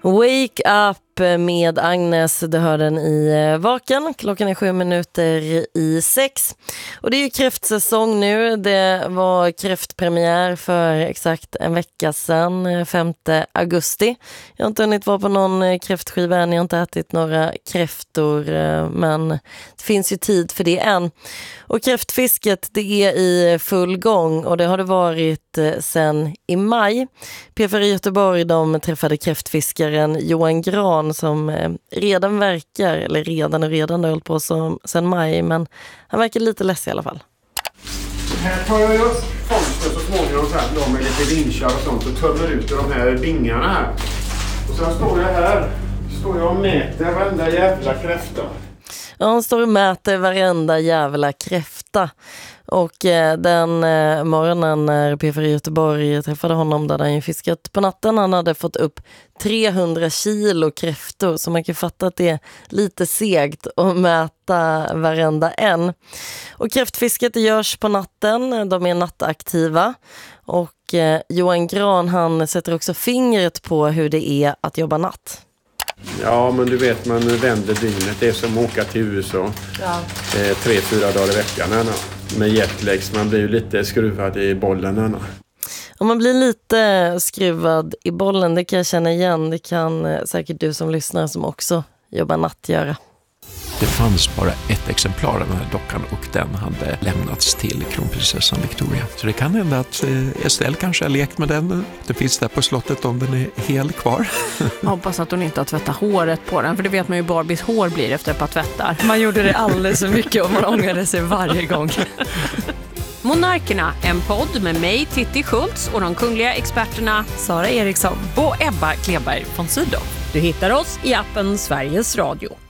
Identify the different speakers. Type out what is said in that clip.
Speaker 1: Wake up med Agnes, du hör den i Vaken. Klockan är 7:07. Och det är ju kräftsäsong nu. Det var kräftpremiär för exakt en vecka sedan, 5 augusti. Jag har inte hunnit vara på någon kräftskiva än, jag har inte ätit några kräftor, men det finns ju tid för det än. Och kräftfisket, det är i full gång och det har det varit sedan i maj. P4 Göteborg, de träffade kräftfiskaren Johan Gran som redan har hållit på sedan maj, men han verkar lite less i alla fall.
Speaker 2: Här tar jag upp fångsten så småningom sen då med lite vinschar och sånt och tömmer ut de här bingarna här. Och sen står jag och mäter varenda jävla kräfta.
Speaker 1: Ja, han står och mäter varenda jävla kräfta. Och den morgonen när P4 Göteborg träffade honom där han ju fiskat på natten, han hade fått upp 300 kilo kräftor, så man kan fatta att det är lite segt att mäta varenda en. Och kräftfisket görs på natten, de är nattaktiva. Och Johan Gran, han sätter också fingret på hur det är att jobba natt.
Speaker 2: Ja, men du vet, man vänder dygnet. Det är som att åka till USA 3-4 dagar i veckan. Med jetlags, man blir ju lite skruvad i bollen.
Speaker 1: Om man blir lite skruvad i bollen, det kan jag känna igen. Det kan säkert du som lyssnar som också jobbar natt göra.
Speaker 3: Det fanns bara ett exemplar av den här dockan och den hade lämnats till kronprinsessan Victoria. Så det kan hända att Estelle kanske har lekt med den. Det finns där på slottet om den är hel kvar.
Speaker 4: Jag hoppas att hon inte har tvättat håret på den, för det vet man ju Barbies hår blir efter ett par tvättar.
Speaker 5: Man gjorde det alldeles för mycket och man ångrade sig varje gång.
Speaker 4: Monarkerna, en podd med mig, Titti Schultz, och de kungliga experterna
Speaker 5: Sara Eriksson
Speaker 4: och Ebba Kleberg von Sydow. Du hittar oss i appen Sveriges Radio.